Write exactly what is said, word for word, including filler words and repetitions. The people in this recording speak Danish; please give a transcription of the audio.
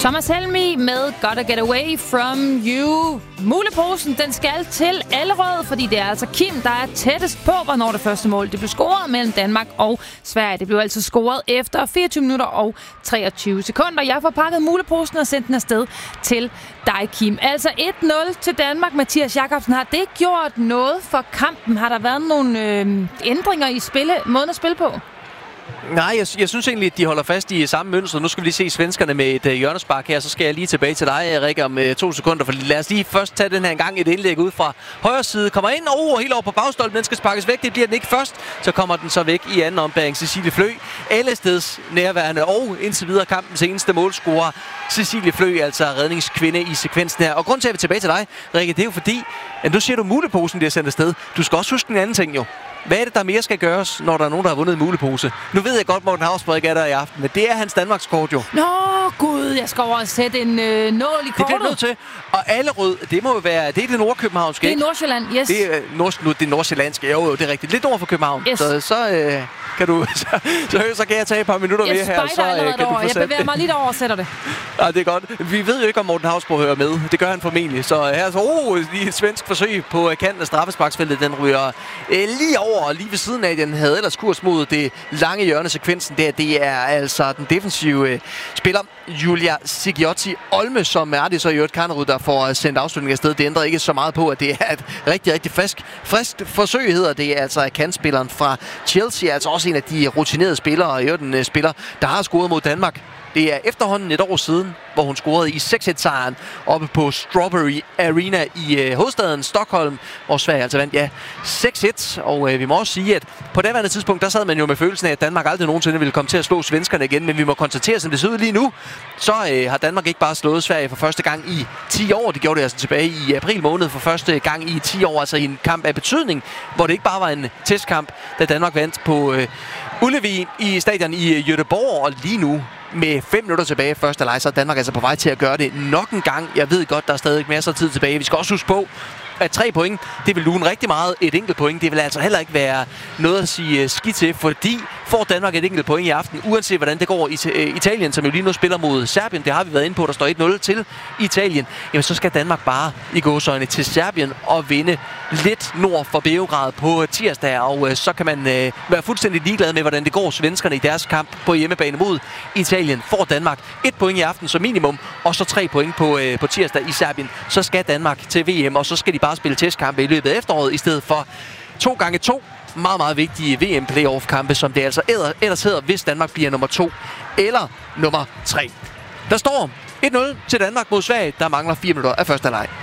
Thomas Helmig med Gotta Get Away From You. Muleposen, den skal til Allerød, fordi det er altså Kim, der er tættest på, hvornår det første mål det blev scoret mellem Danmark og Sverige. Det blev altså scoret efter fireogtyve minutter og treogtyve sekunder. Jeg får pakket muleposen og sendt den afsted til dig, Kim. Altså et nul til Danmark. Mathias Jakobsen, har det gjort noget for kampen? Har der været nogle øh, ændringer i spille, måden at spille på? Nej, jeg, jeg synes egentlig, at de holder fast i samme mønster. Nu skal vi lige se svenskerne med et uh, hjørnespark her. Så skal jeg lige tilbage til dig, Rikke, om uh, to sekunder. For lad os lige først tage den her gang et indlæg ud fra højre side. Kommer ind over, helt over på bagstolpen. Den skal sparkes væk. Det bliver den ikke først. Så kommer den så væk i anden ombæring. Cecilie Flø, allesteds nærværende og indtil videre kampens eneste målscorer. Cecilie Flø, altså redningskvinde i sekvensen her. Og grund til, at vi er tilbage til dig, Rikke, det er jo fordi, at nu siger du muleposen, det er sendt afsted. Du skal også huske en anden ting jo. Hvad er det, der mere skal gøres, når der er nogen, der har vundet en mulepose? Nu ved jeg godt, Morten Hausberg ikke er der i aften, men det er hans Danmarkskort jo. Nå, gud, jeg skal over og sætte en øh, nål i kortet. Det bliver nødt til. Og Allerød, det må jo være, det er det nordkøbenhavnske, ikke? Det er Nordsjælland, yes. Det er nord, nu, det nordsjællandske, jo, jo, det er rigtigt. Lidt nord for København. Yes. Så, så øh, kan du, så, så, så kan jeg tage et par minutter jeg mere her, så øh, kan du få Jeg bevæger mig lidt over og sætter det. Ja, det er godt. Vi ved jo ikke, om Morten Hausberg hører med. Det gør han formentlig. Så her så, oh, lige et svensk forsøg på kanten af straffesparksfeltet. Den ryger øh, lige over, lige ved siden af. Den havde ellers kurs mod det lange hjørnesekvensen der. Det er altså den defensive øh, spiller, Julia Sigiotti Olme, som er det så i øvrigt Karnerud, der får sendt afslutningen afsted. Det ændrer ikke så meget på, at det er et rigtig, rigtig frisk, frisk forsøg, hedder det. Altså kantspilleren fra Chelsea, altså også en af de rutinerede spillere, og i øvrigt en spiller, der har scoret mod Danmark. Det er efterhånden et år siden, hvor hun scorede i seks et-sejren oppe på Strawberry Arena i øh, hovedstaden Stockholm, hvor Sverige altså vandt, ja, seks et. Og øh, vi må også sige, at på daværende tidspunkt, der sad man jo med følelsen af, at Danmark aldrig nogensinde ville komme til at slå svenskerne igen. Men vi må konstatere, som det ser ud lige nu, så øh, har Danmark ikke bare slået Sverige for første gang i ti år. Det gjorde det altså tilbage i april måned for første gang i ti år, altså i en kamp af betydning, hvor det ikke bare var en testkamp, da Danmark vandt på øh, Ullevi i stadion i øh, Göteborg, og lige nu med fem minutter tilbage første leg, så er Danmark altså på vej til at gøre det nok en gang. Jeg ved godt, der er stadig masser af tid tilbage. Vi skal også huske på, at tre point, det vil lune rigtig meget. Et enkelt point, det vil altså heller ikke være noget at sige skidt til, fordi får Danmark et enkelt point i aften, uanset hvordan det går i Italien, som jo lige nu spiller mod Serbien, det har vi været inde på, der står et nul til Italien, jamen så skal Danmark bare i gåseøjne til Serbien og vinde lidt nord for Beograd på tirsdag, og øh, så kan man øh, være fuldstændig ligeglad med, hvordan det går svenskerne i deres kamp på hjemmebane mod Italien. Får Danmark et point i aften som minimum, og så tre point på, øh, på tirsdag i Serbien, så skal Danmark til V M, og så skal de bare spille testkampe i løbet af efteråret, i stedet for to gange to meget, meget vigtige V M-playoff-kampe, som det altså ellers hedder, hvis Danmark bliver nummer to eller nummer tre. Der står et nul til Danmark mod Sverige. Der mangler fire minutter af første leg.